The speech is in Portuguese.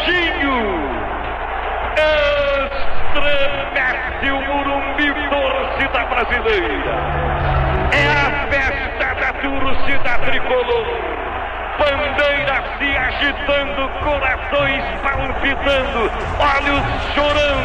Jorginho estremece o Morumbi, torcida brasileira. É a festa da torcida tricolor. Bandeiras se agitando, corações palpitando, olhos chorando.